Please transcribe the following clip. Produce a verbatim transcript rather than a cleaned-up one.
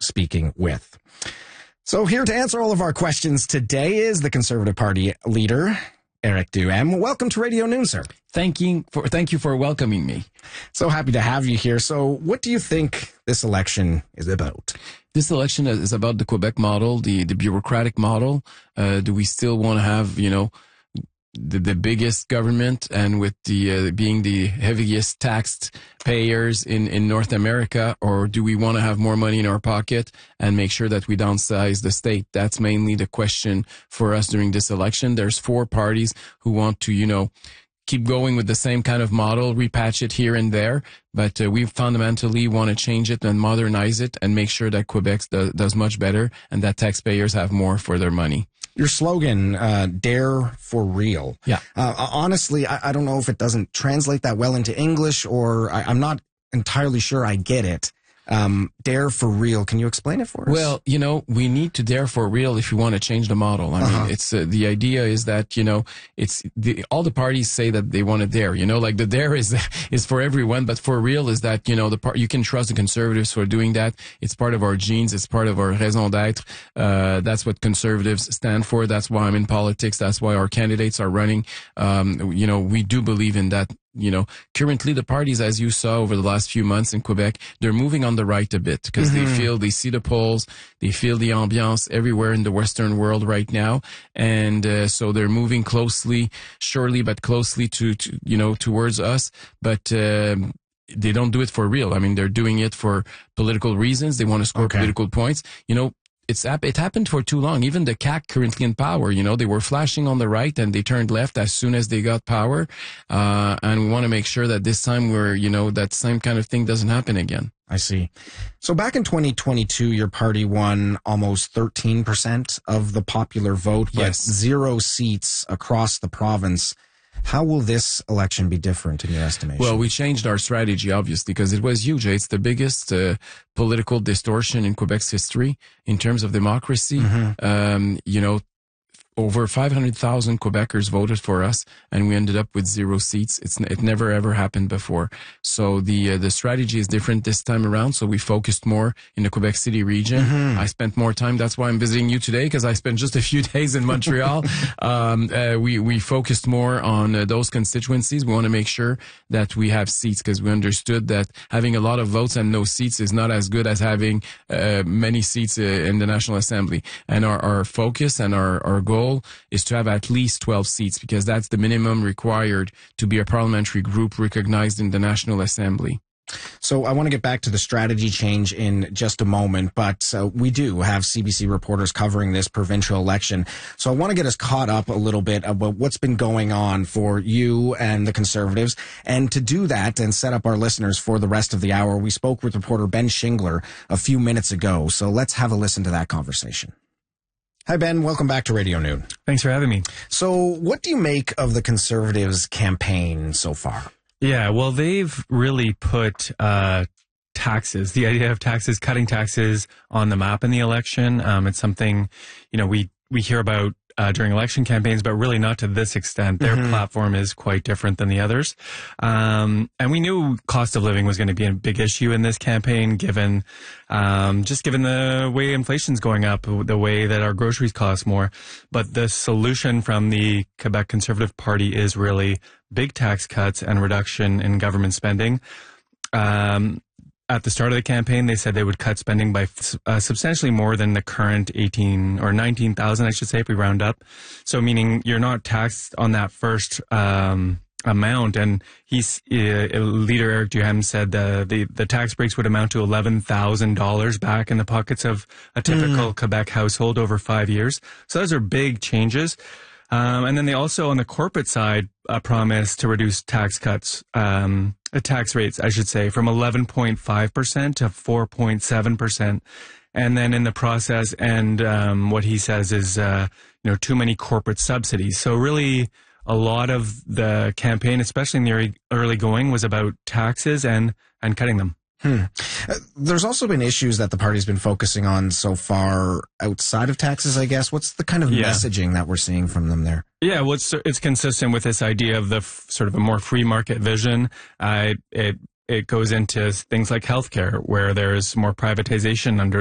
speaking with. So here to answer all of our questions today is the Conservative Party leader, Eric Duhem. Welcome to Radio Noon, sir. Thank you for thank you for welcoming me. So happy to have you here. So what do you think this election is about? This election is about the Quebec model, the, the bureaucratic model. Uh, do we still want to have, you know, the, the biggest government and with the uh, being the heaviest taxed payers in, in North America, or do we want to have more money in our pocket and make sure that we downsize the state? That's mainly the question for us during this election. There's four parties who want to, you know, keep going with the same kind of model, repatch it here and there, but uh, we fundamentally want to change it and modernize it and make sure that Quebec do, does much better and that taxpayers have more for their money. Your slogan, uh, Dare for Real. Yeah. Uh, honestly, I, I don't know if it doesn't translate that well into English, or I, I'm not entirely sure I get it. Um, dare for real. Can you explain it for us? Well, you know, we need to dare for real if you want to change the model. I uh-huh. mean, it's uh, the idea is that, you know, it's the, all the parties say that they want to dare, you know, like the dare is, is for everyone, but for real is that, you know, the part, you can trust the Conservatives for doing that. It's part of our genes. It's part of our raison d'être. Uh, that's what Conservatives stand for. That's why I'm in politics. That's why our candidates are running. Um, you know, we do believe in that. You know, currently the parties, as you saw over the last few months in Quebec, they're moving on the right a bit because mm-hmm. they feel, they see the polls, they feel the ambiance everywhere in the Western world right now. And, uh, so they're moving closely, surely, but closely to, to you know, towards us. But, um, they don't do it for real. I mean, they're doing it for political reasons. They want to score okay. political points. You know, It's it happened for too long. Even the C A C currently in power, you know, they were flashing on the right and they turned left as soon as they got power. Uh, and we want to make sure that this time we're, you know, that same kind of thing doesn't happen again. I see. So back in twenty twenty-two, your party won almost thirteen percent of the popular vote, but yes. zero seats across the province. How will this election be different in your estimation? Well, we changed our strategy, obviously, because it was huge. It's the biggest uh, political distortion in Quebec's history in terms of democracy. Mm-hmm. Um, you know, over five hundred thousand Quebecers voted for us, and we ended up with zero seats. It's it never ever happened before. So the uh, the strategy is different this time around. So we focused more in the Quebec City region. Mm-hmm. I spent more time. That's why I'm visiting you today, because I spent just a few days in Montreal. um, uh, we we focused more on uh, those constituencies. We want to make sure that we have seats, because we understood that having a lot of votes and no seats is not as good as having uh, many seats uh, in the National Assembly. And our our focus and our our goal is to have at least twelve seats, because that's the minimum required to be a parliamentary group recognized in the National Assembly. So I want to get back to the strategy change in just a moment, but uh, we do have C B C reporters covering this provincial election. So I want to get us caught up a little bit about what's been going on for you and the Conservatives. And to do that and set up our listeners for the rest of the hour, we spoke with reporter Ben Shingler a few minutes ago. So let's have a listen to that conversation. Hi, Ben. Welcome back to Radio Noon. Thanks for having me. So what do you make of the Conservatives' campaign so far? Yeah, well, they've really put uh, taxes, the idea of taxes, cutting taxes on the map in the election. Um, it's something, you know, we, we hear about Uh, during election campaigns, but really not to this extent. Their mm-hmm. platform is quite different than the others. Um, and we knew cost of living was going to be a big issue in this campaign, given, um, just given the way inflation's going up, the way that our groceries cost more. But the solution from the Quebec Conservative Party is really big tax cuts and reduction in government spending. Um, At the start of the campaign, they said they would cut spending by uh, substantially more than the current eighteen or nineteen thousand, I should say, if we round up. So meaning you're not taxed on that first um, amount. And he's uh, leader Eric Duhem said the, the the tax breaks would amount to eleven thousand dollars back in the pockets of a typical mm. Quebec household over five years. So those are big changes. Um, and then they also, on the corporate side, uh, promised to reduce tax cuts, um, uh, tax rates, I should say, from eleven point five percent to four point seven percent. And then in the process, and um, what he says is, uh, you know, too many corporate subsidies. So really, a lot of the campaign, especially in the early, early going, was about taxes and, and cutting them. Hmm. Uh, there's also been issues that the party's been focusing on so far outside of taxes, I guess. What's the kind of yeah. messaging that we're seeing from them there? Yeah, well, it's, it's consistent with this idea of the f- sort of a more free market vision. Uh, it, it, it goes into things like healthcare, where there's more privatization under